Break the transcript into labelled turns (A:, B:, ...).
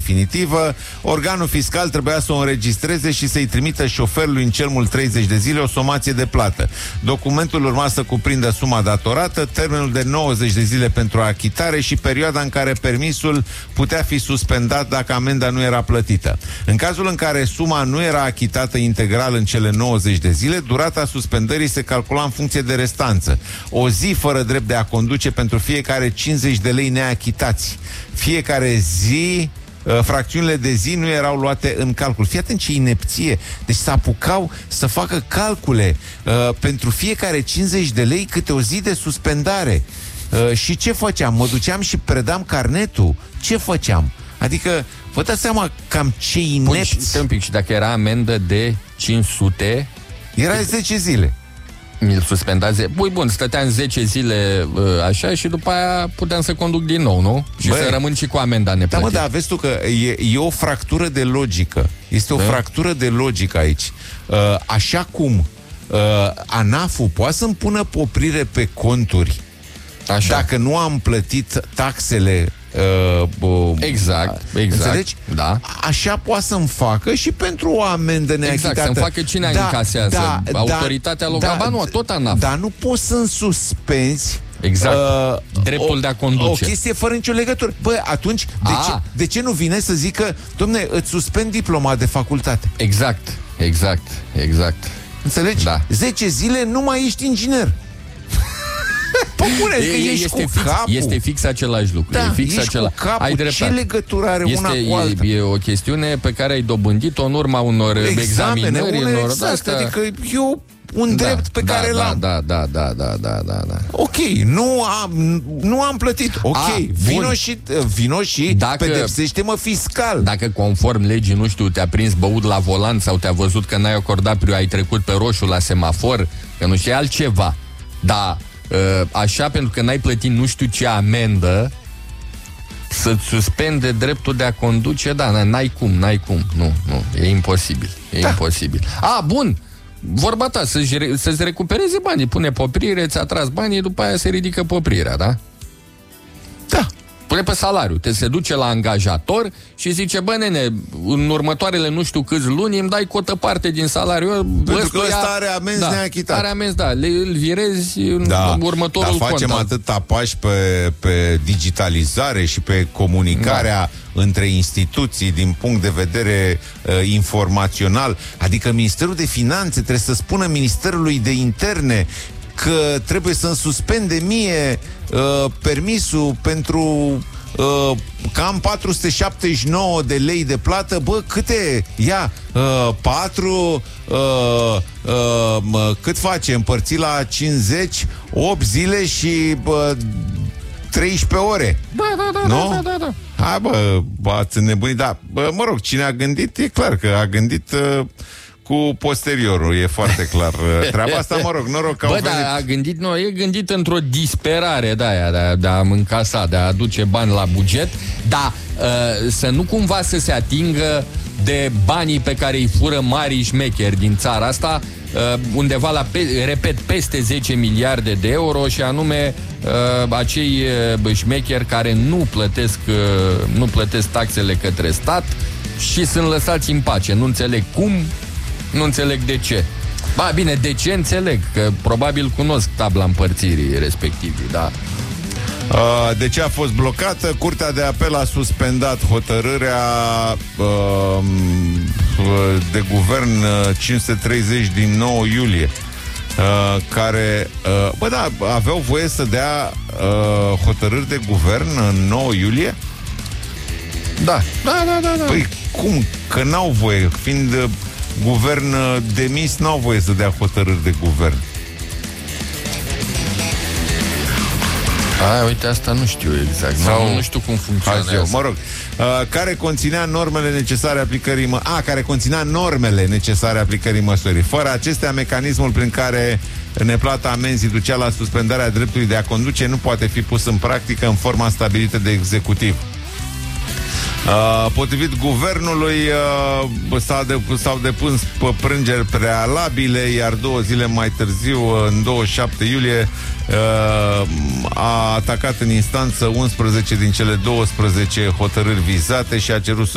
A: definitivă. Organul fiscal trebuia să o înregistreze și să-i trimită șoferului în cel mult 30 de zile o somație de plată. Documentul urma să cuprindă suma datorată, termenul de 90 de zile pentru achitare și perioada în care permisul putea fi suspendat dacă amenda nu era plătită. În cazul în care suma nu era achitată integral în cele 90 de zile, durata suspendării se calcula în funcție de restanță. O zi fără drept de a conduce pentru fiecare 50 de lei neachitați. Fiecare zi, fracțiunile de zi nu erau luate în calcul. Fii atent ce inepție. Deci se apucau să facă calcule pentru fiecare 50 de lei câte o zi de suspendare. Și ce făceam? Mă duceam și predam carnetul. Ce făceam? Adică, vă dați seama cam ce inepți.
B: Un pic, și dacă era amendă de 500...
A: Era 10 zile.
B: Mi-l suspendaze. Bun, stăteam 10 zile așa și după aia puteam să conduc din nou, nu? Și să rămân și cu amenda neplătită.
A: Da, vezi tu că e o fractură de logică. Este o fractură de logică aici. Așa cum ANAF-ul poate să-mi pună poprire pe conturi așa, dacă nu am plătit taxele.
B: Exact.
A: Înțelegi?
B: Da.
A: Așa poate să-mi facă și pentru o amendă neachitată.
B: Exact, să-mi facă cine încasează. Autoritatea locală, nu, tot ANAF.
A: Dar nu poți să-mi suspenzi
B: dreptul de a conduce.
A: O chestie fără nicio legătură. Bă, atunci, de ce nu vine să zică, domne, îți suspend diploma de facultate?
B: Exact.
A: Înțelegi?
B: Da.
A: 10 zile nu mai ești inginer. Păi că ești cu capul.
B: Este fix același lucru.
A: Da,
B: e fix
A: ești cu capul.
B: Ai dreptate.
A: Ce legătură are una cu alta?
B: E o chestiune pe care ai dobândit-o în urma unor examinări.
A: Exact, adică eu un drept pe care l-am.
B: Da.
A: Ok, nu am plătit. Ok, vino și pedepsește-mă fiscal.
B: Dacă conform legii, nu știu, te-a prins băut la volan sau te-a văzut că n-ai acordat ai trecut pe roșu la semafor, că nu știu, altceva. Da, așa, pentru că n-ai plătit nu știu ce amendă, să-ți suspende dreptul de a conduce, n-ai cum. Nu, e imposibil. Imposibil. Bun, vorba ta, să-ți recupereze banii, pune poprire, ți-a tras banii, după aia se ridică poprirea, da?
A: Da.
B: Pune pe salariu, se duce la angajator și zice, bă, nene, în următoarele nu știu câți luni îmi dai cotă parte din salariu.
A: Pentru că ăsta are amenzi neachitate.
B: Are amenzi, îl virezi în următorul cont.
A: Facem atâta pași pe digitalizare și pe comunicarea între instituții din punct de vedere informațional. Adică Ministerul de Finanțe trebuie să spună Ministerului de Interne că trebuie să-mi suspende mie permisul pentru că am 479 de lei de plată. Bă, câte? Ia, 4 cât face? Împărțit la 50, 8 zile și 13 ore. Da. Hai, bă, ați înnebunit. Da, bă, mă rog, cine a gândit, e clar că a gândit cu posteriorul, e foarte clar treaba asta, mă rog, noroc că au venit.
B: E gândit într-o disperare de a încasa, de a aduce bani la buget, dar să nu cumva să se atingă de banii pe care îi fură marii șmecheri din țara asta, undeva la, repet, peste 10 miliarde de euro, și anume acei șmecheri care nu plătesc taxele către stat și sunt lăsați în pace. Nu înțeleg cum, nu înțeleg de ce. Ba, bine, de ce înțeleg? Că probabil cunosc tabla împărțirii respectivă, da.
A: De ce a fost blocată? Curtea de apel a suspendat hotărârea de guvern 530 din 9 iulie, care, aveau voie să dea hotărâri de guvern în 9 iulie?
B: Da.
A: Păi cum? Că n-au voie, fiind guvern demis, n-au voie să dea hotărâri de guvern.
B: Uite, asta nu știu exact. Nu știu cum funcționează.
A: Mă rog, care conținea normele necesare aplicării care conținea normele necesare aplicării măsurii. Fără acestea, mecanismul prin care neplata amenzii ducea la suspendarea dreptului de a conduce nu poate fi pus în practică în forma stabilită de executiv. Potrivit guvernului, s-au depus plângeri prealabile, iar 2 zile mai târziu, în 27 iulie, a atacat în instanță 11 din cele 12 hotărâri vizate și a cerut